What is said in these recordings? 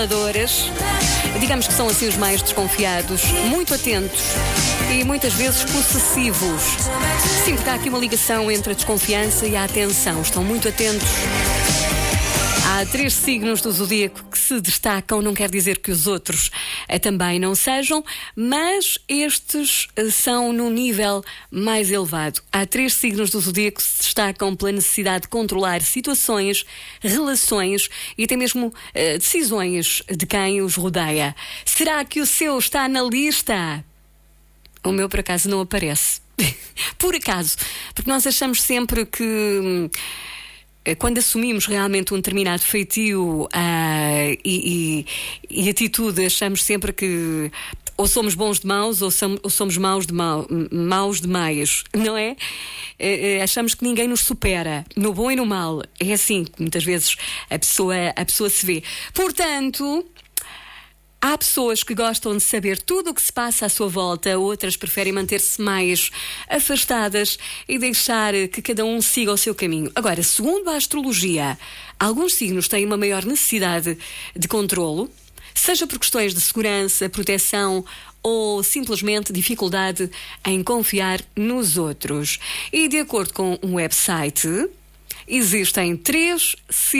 Digamos que são assim os mais desconfiados, muito atentos e muitas vezes possessivos. Sim, porque há aqui uma ligação entre a desconfiança e a atenção. Estão muito atentos. Há 3 signos do zodíaco que se destacam, não quer dizer que os outros também não sejam, mas estes são num nível mais elevado. Há 3 signos do zodíaco que se destacam pela necessidade de controlar situações, relações e até mesmo decisões de quem os rodeia. Será que o seu está na lista? O meu, por acaso, não aparece. Por acaso. Porque nós achamos sempre que quando assumimos realmente um determinado feitio e atitude, achamos sempre que ou somos bons de maus ou somos maus de meios, não é? Achamos que ninguém nos supera, no bom e no mal. É assim que muitas vezes a pessoa se vê. Portanto, há pessoas que gostam de saber tudo o que se passa à sua volta, outras preferem manter-se mais afastadas e deixar que cada um siga o seu caminho. Agora, segundo a astrologia, alguns signos têm uma maior necessidade de controlo, seja por questões de segurança, proteção ou simplesmente dificuldade em confiar nos outros. E de acordo com um website, existem 3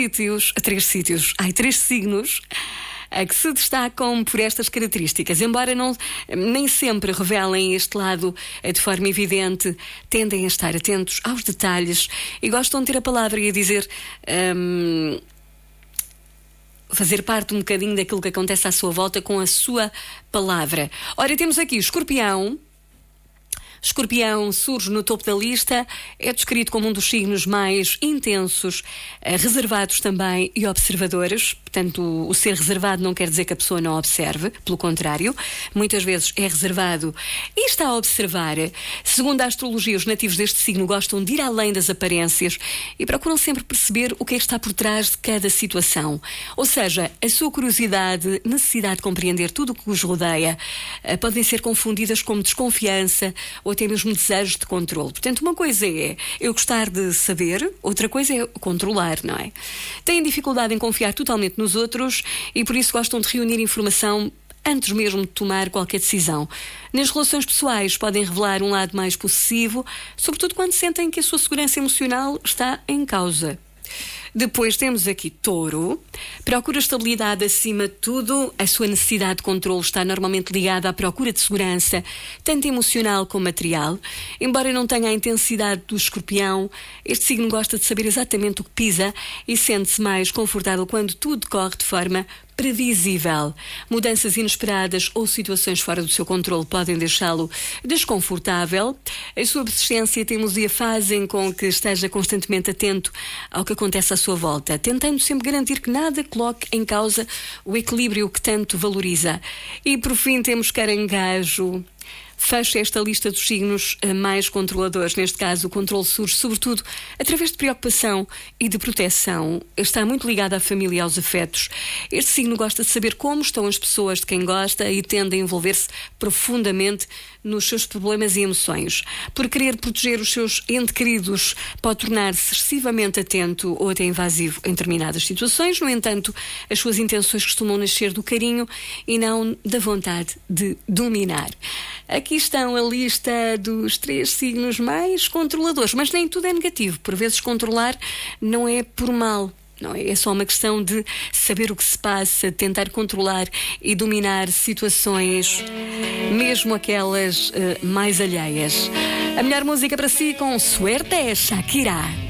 signos que se destacam por estas características. Embora nem sempre revelem este lado de forma evidente, tendem a estar atentos aos detalhes e gostam de ter a palavra e a dizer, fazer parte um bocadinho daquilo que acontece à sua volta com a sua palavra. Ora, temos aqui o Escorpião. Escorpião surge no topo da lista, é descrito como um dos signos mais intensos, reservados também e observadores. Portanto, o ser reservado não quer dizer que a pessoa não observe, pelo contrário, muitas vezes é reservado e está a observar. Segundo a astrologia, os nativos deste signo gostam de ir além das aparências e procuram sempre perceber o que é que está por trás de cada situação. Ou seja, a sua curiosidade, necessidade de compreender tudo o que os rodeia, podem ser confundidas como desconfiança ou até mesmo desejo de controle. Portanto, uma coisa é eu gostar de saber, outra coisa é controlar, não é? Têm dificuldade em confiar totalmente nos outros e por isso gostam de reunir informação antes mesmo de tomar qualquer decisão. Nas relações pessoais podem revelar um lado mais possessivo, sobretudo quando sentem que a sua segurança emocional está em causa. Depois temos aqui Touro. Procura estabilidade acima de tudo. A sua necessidade de controle está normalmente ligada à procura de segurança, tanto emocional como material. Embora não tenha a intensidade do Escorpião, este signo gosta de saber exatamente o que pisa e sente-se mais confortável quando tudo decorre de forma previsível. Mudanças inesperadas ou situações fora do seu controle podem deixá-lo desconfortável. A sua persistência e teimosia fazem com que esteja constantemente atento ao que acontece à sua volta, tentando sempre garantir que nada coloque em causa o equilíbrio que tanto valoriza. E por fim temos Caranguejo. Fecha esta lista dos signos mais controladores. Neste caso, o controle surge sobretudo através de preocupação e de proteção. Está muito ligado à família e aos afetos. Este signo gosta de saber como estão as pessoas de quem gosta e tende a envolver-se profundamente nos seus problemas e emoções. Por querer proteger os seus entes queridos, pode tornar-se excessivamente atento ou até invasivo em determinadas situações. No entanto, as suas intenções costumam nascer do carinho e não da vontade de dominar. Aqui estão a lista dos 3 signos mais controladores, mas nem tudo é negativo. Por vezes controlar não é por mal. Não é? É só uma questão de saber o que se passa, tentar controlar e dominar situações, mesmo aquelas mais alheias. A melhor música para si com Suerte, Shakira.